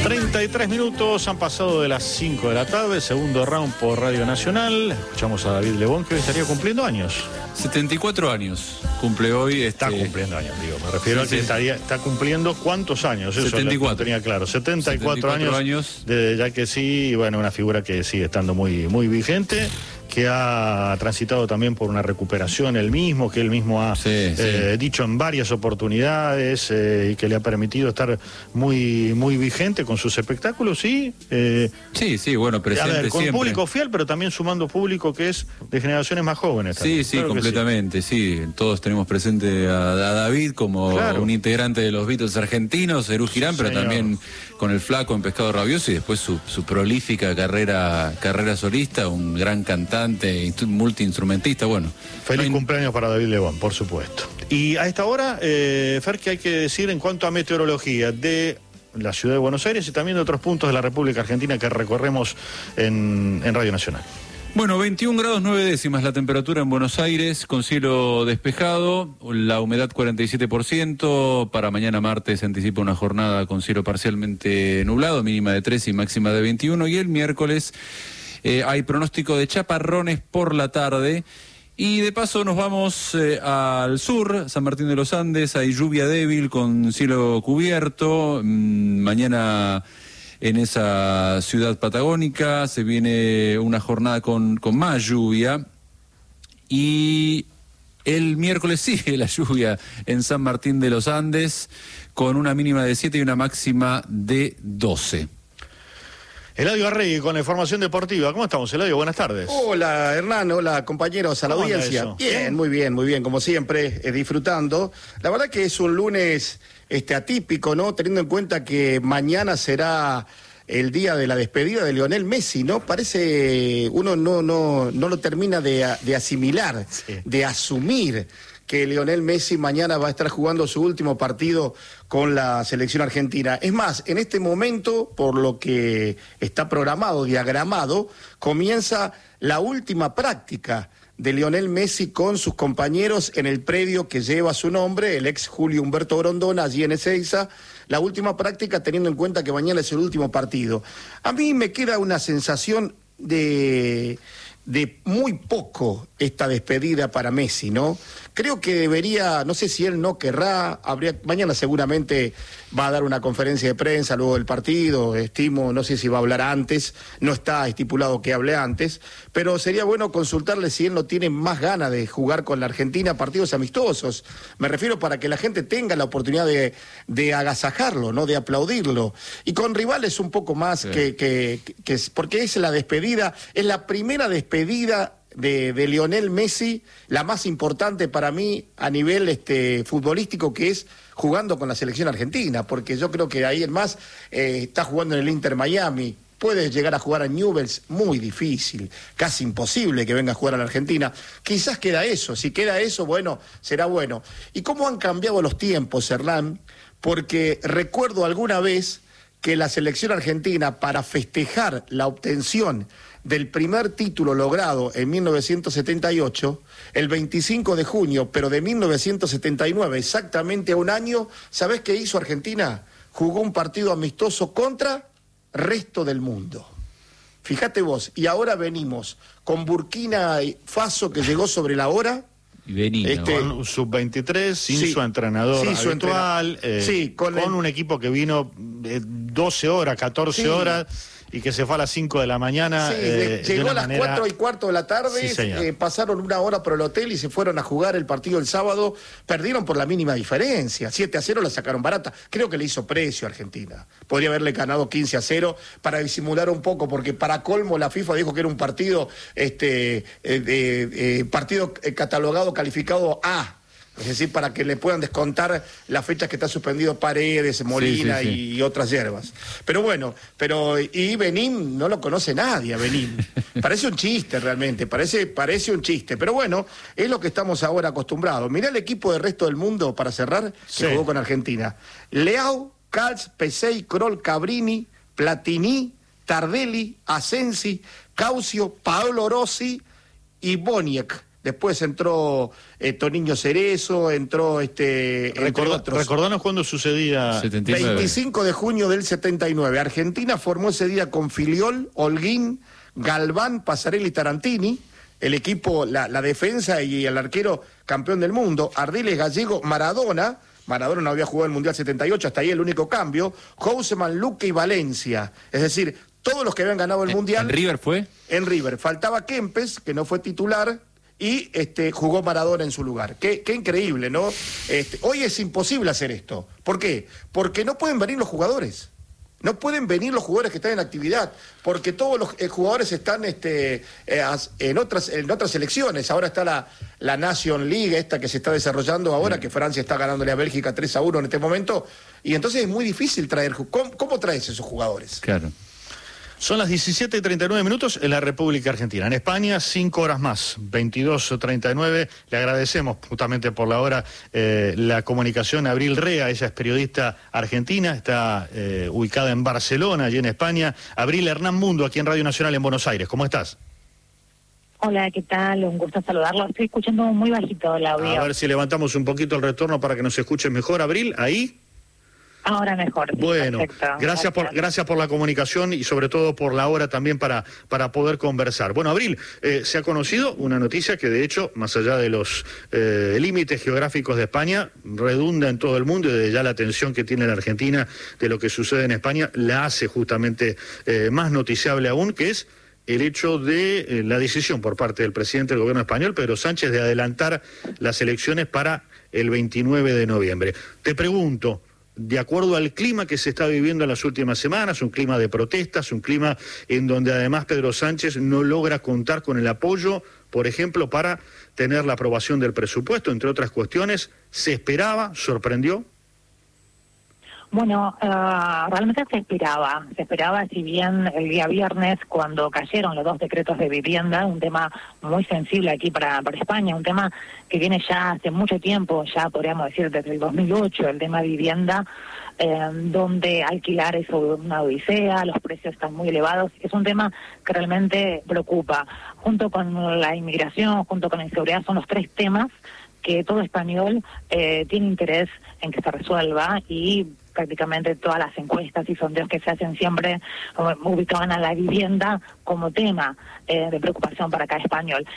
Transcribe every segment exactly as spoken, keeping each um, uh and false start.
treinta y tres minutos han pasado de las cinco de la tarde, segundo round por Radio Nacional. Escuchamos a David Lebón, que hoy estaría cumpliendo años. setenta y cuatro años cumple hoy. Está este... cumpliendo años, digo. Me refiero sí, a que sí. estaría, está cumpliendo cuántos años. Eso setenta y cuatro. Lo tenía claro. setenta y cuatro, setenta y cuatro años, años. De ya que sí, y bueno, una figura que sigue estando muy, muy vigente, que ha transitado también por una recuperación él mismo, que él mismo ha sí, eh, sí. dicho en varias oportunidades eh, y que le ha permitido estar muy, muy vigente con sus espectáculos y... Eh, sí, sí, bueno, presente a ver, con siempre. público fiel, pero también sumando público que es de generaciones más jóvenes. También. Sí, sí, claro completamente, sí. sí. Todos tenemos presente a, a David como claro. un integrante de los Beatles argentinos, Serú Girán, pero Señor. También con el Flaco en Pescado Rabioso y después su, su prolífica carrera, carrera solista, un gran cantante, multiinstrumentista, bueno. Feliz no hay... cumpleaños para David Lebón, por supuesto. Y a esta hora, eh, Fer, ¿qué hay que decir en cuanto a meteorología de la ciudad de Buenos Aires y también de otros puntos de la República Argentina que recorremos en, en Radio Nacional? Bueno, veintiún grados nueve décimas la temperatura en Buenos Aires, con cielo despejado, la humedad cuarenta y siete por ciento, para mañana martes se anticipa una jornada con cielo parcialmente nublado, mínima de tres y máxima de veintiuno, y el miércoles eh, hay pronóstico de chaparrones por la tarde. Y de paso nos vamos eh, al sur, San Martín de los Andes, hay lluvia débil con cielo cubierto, mm, mañana... En esa ciudad patagónica se viene una jornada con, con más lluvia y el miércoles sigue la lluvia en San Martín de los Andes con una mínima de siete y una máxima de doce. Eladio Arregui con la información deportiva. ¿Cómo estamos, Eladio? Buenas tardes. Hola, Hernán. Hola, compañeros, a la audiencia. Bien, muy bien, muy bien, como siempre, eh, disfrutando. La verdad que es un lunes este, atípico, ¿no? Teniendo en cuenta que mañana será el día de la despedida de Lionel Messi, ¿no? Parece, uno no, no, no lo termina de, de asimilar, sí. de asumir que Lionel Messi mañana va a estar jugando su último partido con la selección argentina. Es más, en este momento, por lo que está programado, diagramado, comienza la última práctica de Lionel Messi con sus compañeros en el predio que lleva su nombre, el ex Julio Humberto Grondona, allí en Ezeiza. La última práctica teniendo en cuenta que mañana es el último partido. A mí me queda una sensación de... de muy poco esta despedida para Messi, ¿no? Creo que debería, no sé si él no querrá, habría, mañana seguramente va a dar una conferencia de prensa luego del partido, estimo, no sé si va a hablar antes, no está estipulado que hable antes, pero sería bueno consultarle si él no tiene más ganas de jugar con la Argentina partidos amistosos. Me refiero para que la gente tenga la oportunidad de, de agasajarlo, ¿no? De aplaudirlo. Y con rivales un poco más sí. que, que, que, que, porque es la despedida, es la primera despedida De, de Lionel Messi, la más importante para mí a nivel este, futbolístico, que es jugando con la selección argentina, porque yo creo que ahí el más eh, está jugando en el Inter Miami, puede llegar a jugar a Newell's, muy difícil, casi imposible que venga a jugar a la Argentina. Quizás queda eso, si queda eso, bueno, será bueno. ¿Y cómo han cambiado los tiempos, Hernán? Porque recuerdo alguna vez que la selección argentina, para festejar la obtención del primer título logrado en mil novecientos setenta y ocho, el veinticinco de junio, pero de mil novecientos setenta y nueve, exactamente a un año, ¿sabés qué hizo Argentina? Jugó un partido amistoso contra resto del mundo. Fíjate vos, y ahora venimos con Burkina Faso, que llegó sobre la hora. Y venía, este, con sub veintitrés, sin sí, su entrenador sí, su habitual, entrenador. Eh, sí, con, con el... un equipo que vino eh, doce horas, catorce sí. horas, y que se fue a las cinco de la mañana. Sí, eh, llegó a las manera... cuatro y cuarto de la tarde, sí, eh, pasaron una hora por el hotel y se fueron a jugar el partido el sábado, perdieron por la mínima diferencia, siete a cero la sacaron barata, creo que le hizo precio a Argentina, podría haberle ganado quince a cero para disimular un poco, porque para colmo la FIFA dijo que era un partido, este, eh, eh, eh, partido catalogado, calificado A, es decir, para que le puedan descontar las fechas que está suspendido Paredes, Molina sí, sí, sí. Y, y otras hierbas. Pero bueno, pero y Benín no lo conoce nadie a Benín. Parece un chiste realmente, parece, parece un chiste. Pero bueno, es lo que estamos ahora acostumbrados. Mirá el equipo del resto del mundo, para cerrar, que sí. jugó con Argentina. Leao, Calz, Pesey, Kroll, Cabrini, Platini, Tardelli, Asensi, Caucio, Paolo Rossi y Boniek. después entró eh, Toniño Cerezo, entró este... Recordá, recordanos cuándo sucedía. setenta y nueve. veinticinco de junio del setenta y nueve. Argentina formó ese día con Filiol, Holguín, Galván, Pasarelli y Tarantini, el equipo, la, la defensa y el arquero campeón del mundo, Ardiles, Gallego, Maradona. Maradona no había jugado el Mundial setenta y ocho, hasta ahí el único cambio. Houseman, Luque y Valencia. Es decir, todos los que habían ganado el ¿En, Mundial... ¿En River fue? En River. Faltaba Kempes, que no fue titular, y este, jugó Maradona en su lugar. Qué, qué increíble, ¿no? Este, hoy es imposible hacer esto. ¿Por qué? Porque no pueden venir los jugadores. No pueden venir los jugadores que están en actividad, porque todos los eh, jugadores están este, eh, en otras en otras selecciones. Ahora está la, la Nation League, esta que se está desarrollando ahora, que Francia está ganándole a Bélgica tres a uno en este momento, y entonces es muy difícil traer... ¿Cómo, cómo traes esos jugadores? Claro. Son las diecisiete y treinta y nueve minutos en la República Argentina. En España, cinco horas más, veintidós treinta y nueve. Le agradecemos justamente por la hora eh, la comunicación a Abril Rea. Ella es periodista argentina, está eh, ubicada en Barcelona, allí en España. Abril, Hernán Mundo, aquí en Radio Nacional en Buenos Aires. ¿Cómo estás? Hola, ¿qué tal? Un gusto saludarlo. Estoy escuchando muy bajito el audio. A ver si levantamos un poquito el retorno para que nos escuchen mejor. Abril, ¿ahí? Ahora mejor. Sí, bueno, perfecto. gracias, gracias por gracias por la comunicación y sobre todo por la hora también para, para poder conversar. Bueno, Abril, eh, se ha conocido una noticia que de hecho, más allá de los eh, límites geográficos de España, redunda en todo el mundo y de ya la atención que tiene la Argentina de lo que sucede en España, la hace justamente eh, más noticiable aún, que es el hecho de eh, la decisión por parte del presidente del gobierno español, Pedro Sánchez, de adelantar las elecciones para el veintinueve de noviembre. Te pregunto, de acuerdo al clima que se está viviendo en las últimas semanas, un clima de protestas, un clima en donde además Pedro Sánchez no logra contar con el apoyo, por ejemplo, para tener la aprobación del presupuesto, entre otras cuestiones, ¿se esperaba, sorprendió? Bueno, uh, realmente se esperaba, se esperaba, si bien el día viernes, cuando cayeron los dos decretos de vivienda, un tema muy sensible aquí para, para España, un tema que viene ya hace mucho tiempo, ya podríamos decir desde el dos mil ocho, el tema vivienda, eh, donde alquilar es una odisea, los precios están muy elevados, es un tema que realmente preocupa. Junto con la inmigración, junto con la inseguridad, son los tres temas que todo español eh, tiene interés en que se resuelva, y prácticamente todas las encuestas y sondeos que se hacen siempre uh, ubicaban a la vivienda como tema eh, de preocupación para cada español.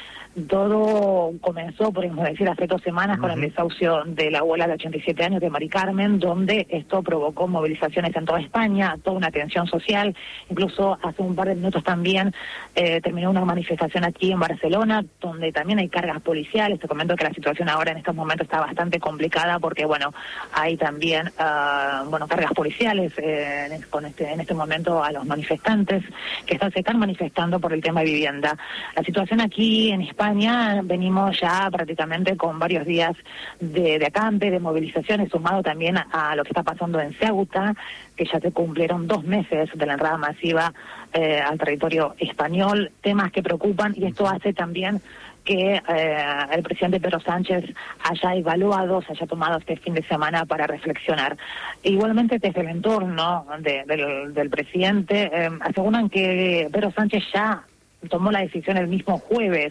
Todo comenzó, podemos decir, hace dos semanas uh-huh. con el desahucio de la abuela de ochenta y siete años de Mari Carmen, donde esto provocó movilizaciones en toda España, toda una tensión social. Incluso hace un par de minutos también eh, terminó una manifestación aquí en Barcelona, donde también hay cargas policiales. Te comento que la situación ahora en estos momentos está bastante complicada porque, bueno, hay también uh, bueno cargas policiales eh, en, con este, en este momento a los manifestantes que están, se están manifestando por el tema de vivienda. La situación aquí en España, venimos ya prácticamente con varios días de, de acampe, de movilizaciones, sumado también a, a lo que está pasando en Ceuta, que ya se cumplieron dos meses de la entrada masiva eh, al territorio español, temas que preocupan, y esto hace también que eh, el presidente Pedro Sánchez haya evaluado, se haya tomado este fin de semana para reflexionar. Igualmente, desde el entorno de, del, del presidente, eh, aseguran que Pedro Sánchez ya tomó la decisión el mismo jueves,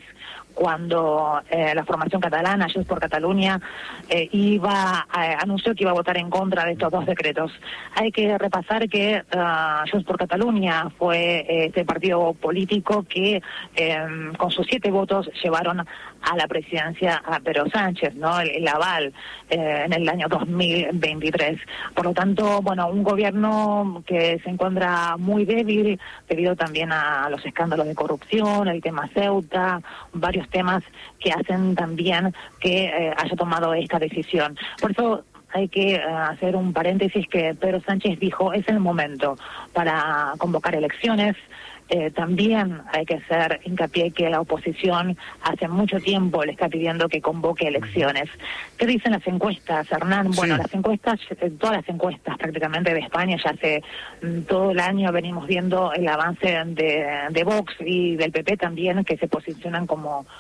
cuando eh, la formación catalana, Junts por Catalunya, eh, iba eh, anunció que iba a votar en contra de estos dos decretos. Hay que repasar que uh, Junts por Catalunya fue eh, este partido político que eh, con sus siete votos llevaron a la presidencia a Pedro Sánchez, ¿no? El, el aval eh, en el año dos mil veintitrés. Por lo tanto, bueno, un gobierno que se encuentra muy débil debido también a los escándalos de corrupción, el tema Ceuta, varios temas que hacen también que eh, haya tomado esta decisión. Por eso hay que uh, hacer un paréntesis, que Pedro Sánchez dijo, es el momento para convocar elecciones. Eh, también hay que hacer hincapié que la oposición hace mucho tiempo le está pidiendo que convoque elecciones. ¿Qué dicen las encuestas, Hernán? Bueno, sí. las encuestas, eh, todas las encuestas prácticamente de España, ya hace mm, todo el año venimos viendo el avance de, de Vox y del P P también, que se posicionan como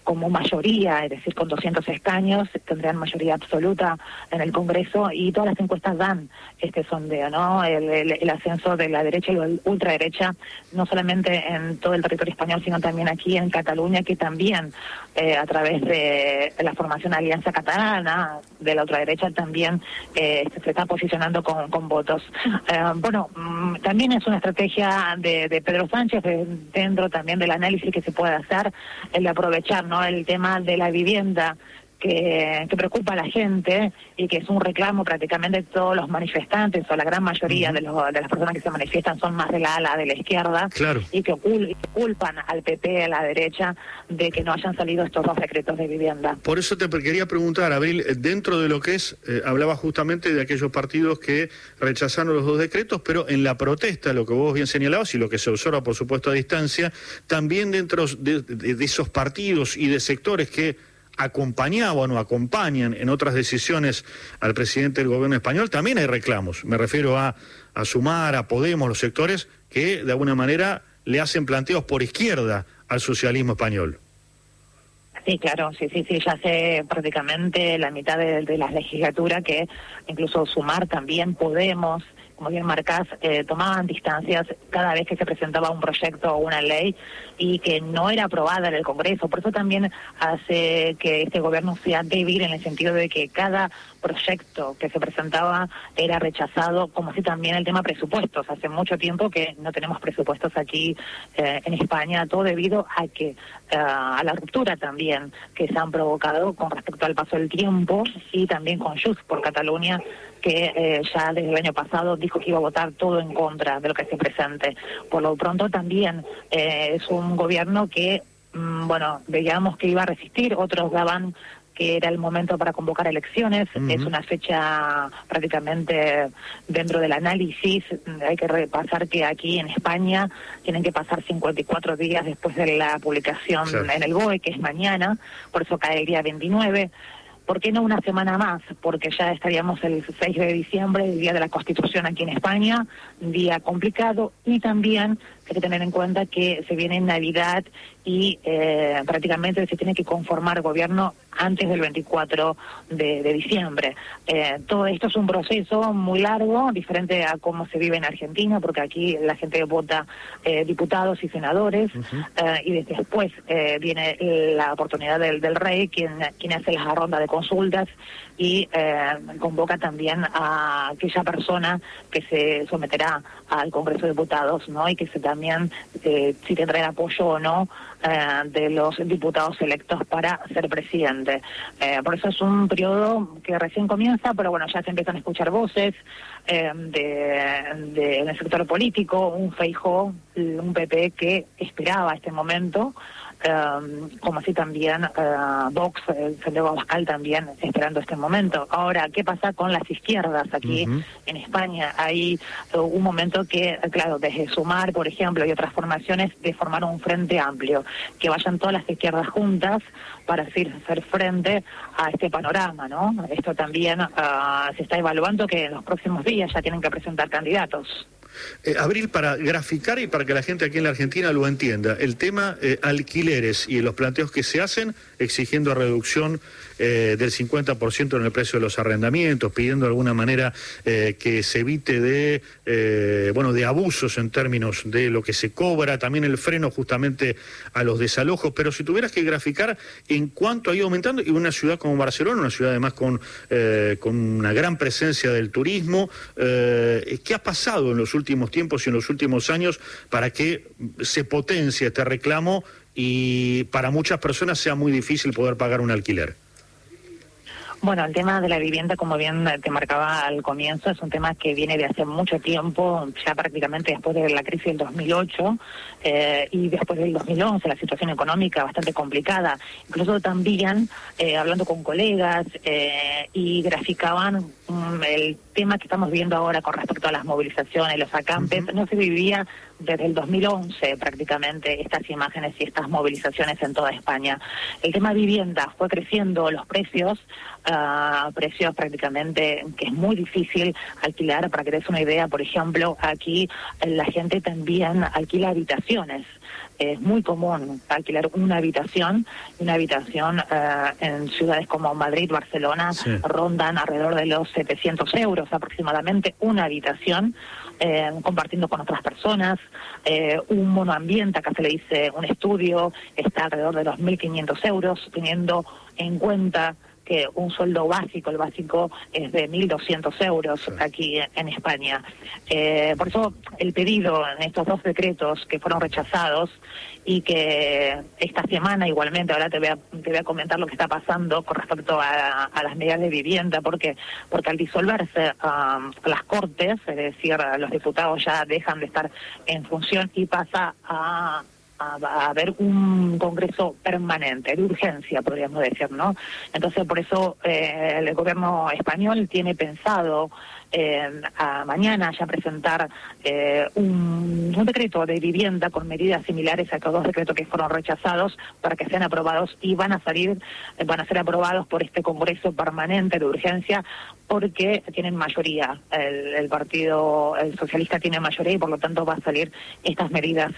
como mayoría, es decir, con doscientos escaños, tendrían mayoría absoluta en el Congreso, y todas las encuestas dan este sondeo, ¿no? El, el, el ascenso de la derecha y la ultraderecha, no solamente en todo el territorio español, sino también aquí en Cataluña, que también eh, a través de la formación Alianza Catalana de la ultraderecha también eh, se está posicionando con, con votos. Eh, bueno, mmm, también es una estrategia de, de Pedro Sánchez, de, dentro también del análisis que se puede hacer, el de aprovechar, ¿no?, el tema de la vivienda, que, que preocupa a la gente y que es un reclamo prácticamente de todos los manifestantes, o la gran mayoría uh-huh. de, los, de las personas que se manifiestan son más de la ala de la izquierda, claro. y que ocul- culpan al P P, a la derecha, de que no hayan salido estos dos decretos de vivienda. Por eso te quería preguntar, Abril, dentro de lo que es, eh, hablaba justamente de aquellos partidos que rechazaron los dos decretos, pero en la protesta, lo que vos bien señalabas y lo que se observa, por supuesto, a distancia, también dentro de, de, de esos partidos y de sectores que acompañaban o acompañan en otras decisiones al presidente del gobierno español, también hay reclamos. Me refiero a, a Sumar, a Podemos, los sectores que de alguna manera le hacen planteos por izquierda al socialismo español. Sí, claro, sí, sí, sí, ya hace prácticamente la mitad de, de la legislatura que incluso Sumar, también Podemos, como bien marcás, eh, tomaban distancias cada vez que se presentaba un proyecto o una ley y que no era aprobada en el Congreso. Por eso también hace que este gobierno sea débil, en el sentido de que cada proyecto que se presentaba era rechazado, como si también el tema presupuestos. Hace mucho tiempo que no tenemos presupuestos aquí eh, en España, todo debido a que uh, a la ruptura también que se han provocado con respecto al paso del tiempo, y también con Junts por Cataluña, que eh, ya desde el año pasado dijo que iba a votar todo en contra de lo que se presente. Por lo pronto también eh, es un gobierno que, mmm, bueno, veíamos que iba a resistir, otros daban que era el momento para convocar elecciones. Uh-huh. Es una fecha prácticamente dentro del análisis. Hay que repasar que aquí en España tienen que pasar cincuenta y cuatro días después de la publicación sí. en el B O E, que es mañana, por eso cae el día veintinueve. ¿Por qué no una semana más? Porque ya estaríamos el seis de diciembre, el Día de la Constitución aquí en España, un día complicado, y también hay que tener en cuenta que se viene Navidad y eh, prácticamente se tiene que conformar gobierno antes del veinticuatro de, de diciembre. Eh, todo esto es un proceso muy largo, diferente a cómo se vive en Argentina, porque aquí la gente vota eh, diputados y senadores, uh-huh. eh, y después eh, viene la oportunidad del, del rey, quien, quien hace la ronda de consultas y eh, convoca también a aquella persona que se someterá al Congreso de Diputados, ¿no? Y que se también, eh, si tendrá el apoyo o no eh, de los diputados electos para ser presidente. Eh, por eso es un periodo que recién comienza, pero bueno, ya se empiezan a escuchar voces eh, de, de, en el sector político, un Feijóo, un P P que esperaba este momento, Um, como así también uh, Vox, eh, Santiago Abascal también esperando este momento. Ahora, ¿qué pasa con las izquierdas aquí uh-huh. en España? Hay uh, un momento que, claro, desde Sumar, por ejemplo, y otras formaciones, de formar un frente amplio, que vayan todas las izquierdas juntas para así hacer frente a este panorama, ¿no? Esto también uh, se está evaluando, que en los próximos días ya tienen que presentar candidatos. Eh, Abril, para graficar y para que la gente aquí en la Argentina lo entienda, el tema eh, alquileres y los planteos que se hacen exigiendo reducción eh, del cincuenta por ciento en el precio de los arrendamientos, pidiendo de alguna manera eh, que se evite de eh, bueno de abusos en términos de lo que se cobra, también el freno justamente a los desalojos. Pero si tuvieras que graficar en cuánto ha ido aumentando, y una ciudad como Barcelona, una ciudad además con, eh, con una gran presencia del turismo, eh, ¿qué ha pasado en los últimos tiempos y en los últimos años para que se potencie este reclamo y para muchas personas sea muy difícil poder pagar un alquiler? Bueno, el tema de la vivienda, como bien te marcaba al comienzo, es un tema que viene de hace mucho tiempo, ya prácticamente después de la crisis del dos mil ocho eh, y después del dos mil once, la situación económica bastante complicada. Incluso también, eh, hablando con colegas, eh, y graficaban um, el tema que estamos viendo ahora con respecto a las movilizaciones, los acampes, uh-huh. no se vivía desde el dos mil once prácticamente estas imágenes y estas movilizaciones en toda España. El tema vivienda fue creciendo los precios, uh, precios prácticamente que es muy difícil alquilar. Para que te des una idea, por ejemplo, aquí la gente también alquila habitaciones. Es muy común alquilar una habitación, una habitación uh, en ciudades como Madrid, Barcelona, sí. rondan alrededor de los setecientos euros aproximadamente una habitación, eh, compartiendo con otras personas. Eh, un monoambiente, acá se le dice un estudio, está alrededor de los mil quinientos euros, teniendo en cuenta que un sueldo básico, el básico es de mil doscientos euros sí. aquí en España. Eh, por eso el pedido en estos dos decretos que fueron rechazados y que esta semana igualmente, ahora te voy a, te voy a comentar lo que está pasando con respecto a, a las medidas de vivienda, porque porque al disolverse um, las Cortes, es decir, los diputados ya dejan de estar en función y pasa a... a haber un congreso permanente, de urgencia, podríamos decir, ¿no? Entonces, por eso eh, el gobierno español tiene pensado eh, a mañana ya presentar eh, un, un decreto de vivienda con medidas similares a estos dos decretos que fueron rechazados para que sean aprobados y van a salir, eh, van a ser aprobados por este congreso permanente de urgencia porque tienen mayoría. El, el partido el socialista tiene mayoría y por lo tanto va a salir estas medidas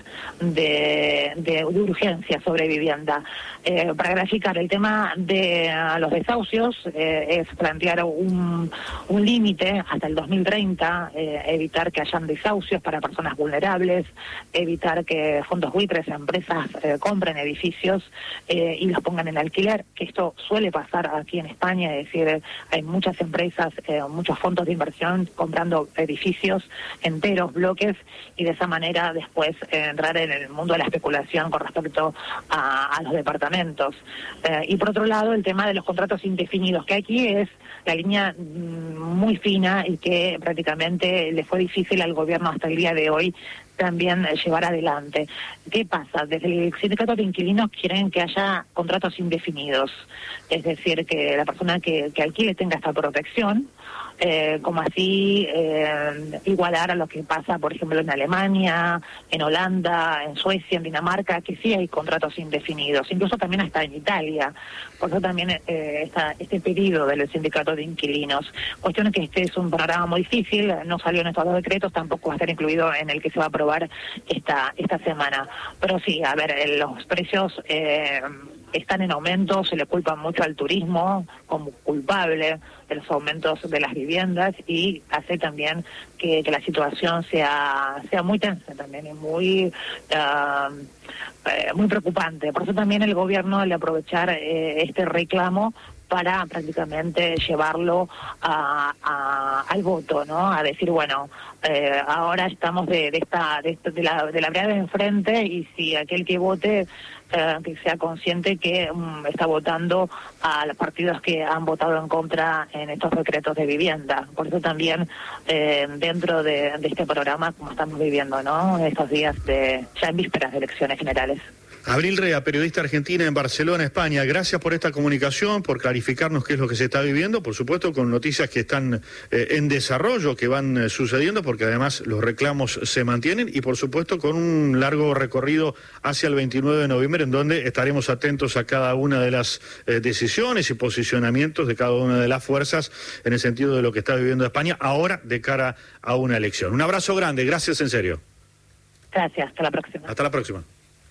de, de, de urgencia sobre vivienda. Eh, para graficar el tema de uh, los desahucios, eh, es plantear un, un límite hasta el dos mil treinta, eh, evitar que hayan desahucios para personas vulnerables, evitar que fondos buitres, empresas eh, compren edificios eh, y los pongan en alquiler, que esto suele pasar aquí en España, es decir, hay muchas empresas, Eh, muchos fondos de inversión comprando edificios enteros, bloques, y de esa manera después eh, entrar en el mundo de la especulación con respecto a, a los departamentos. Eh, y por otro lado, el tema de los contratos indefinidos, que aquí es la línea mm, muy fina y que prácticamente le fue difícil al gobierno hasta el día de hoy también eh, llevar adelante. ¿Qué pasa? Desde el sindicato de inquilinos quieren que haya contratos indefinidos, es decir, que la persona que, que alquile tenga esta protección, eh, como así eh, igualar a lo que pasa, por ejemplo, en Alemania, en Holanda, en Suecia, en Dinamarca, que sí hay contratos indefinidos, incluso también hasta en Italia. Por eso también eh, está este pedido del sindicato de inquilinos. Cuestión es que este es un programa muy difícil, no salió en estos dos decretos, tampoco va a estar incluido en el que se va a aprobar esta esta semana. Pero sí, a ver, los precios eh, están en aumento, se le culpa mucho al turismo como culpable de los aumentos de las viviendas y hace también que, que la situación sea sea muy tensa también y muy uh, eh, muy preocupante. Por eso también el gobierno, al aprovechar eh, este reclamo para prácticamente llevarlo a, a, al voto, ¿no? A decir, bueno, eh, ahora estamos de, de esta de, esta, de la de la vereda de enfrente y si aquel que vote eh, que sea consciente que um, está votando a los partidos que han votado en contra en estos decretos de vivienda. Por eso también eh, dentro de, de este programa, como estamos viviendo, ¿no? Estos días de ya en vísperas de elecciones generales. Abril Rea, periodista argentina en Barcelona, España. Gracias por esta comunicación, por clarificarnos qué es lo que se está viviendo, por supuesto con noticias que están eh, en desarrollo, que van eh, sucediendo, porque además los reclamos se mantienen y por supuesto con un largo recorrido hacia el veintinueve de noviembre, en donde estaremos atentos a cada una de las eh, decisiones y posicionamientos de cada una de las fuerzas en el sentido de lo que está viviendo España ahora de cara a una elección. Un abrazo grande, gracias en serio. Gracias, hasta la próxima. Hasta la próxima.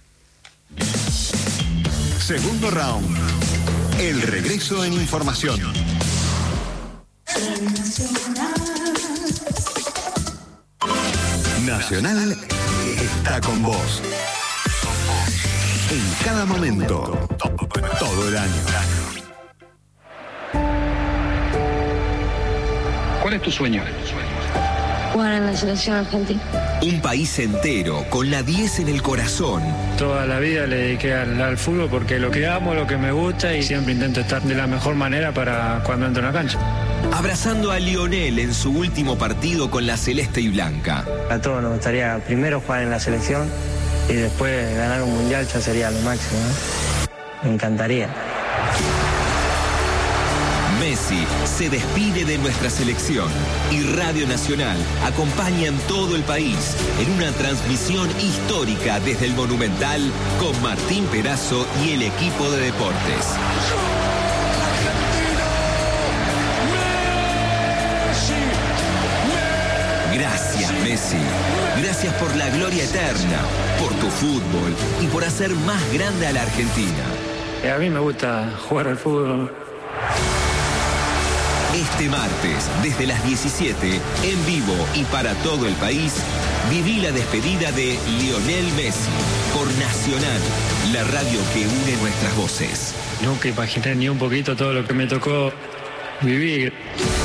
Segundo round. El regreso en información. Nacional está con vos. En cada momento. Todo el año. ¿Cuál es tu sueño? Jugar en la selección argentina. Un país entero con la diez en el corazón. Toda la vida le dediqué al, al fútbol porque lo que amo, lo que me gusta y siempre intento estar de la mejor manera para cuando entro en la cancha. Abrazando a Lionel en su último partido con la celeste y blanca. A todos nos gustaría primero jugar en la selección y después ganar un mundial ya sería lo máximo, ¿no? Me encantaría. Messi se despide de nuestra selección y Radio Nacional acompaña en todo el país en una transmisión histórica desde el Monumental con Martín Perazo y el equipo de deportes. Gracias, Messi. Gracias por la gloria eterna, por tu fútbol y por hacer más grande a la Argentina. A mí me gusta jugar al fútbol. Este martes, desde las diecisiete, en vivo y para todo el país, viví la despedida de Lionel Messi por Nacional, la radio que une nuestras voces. Nunca imaginé ni un poquito todo lo que me tocó vivir.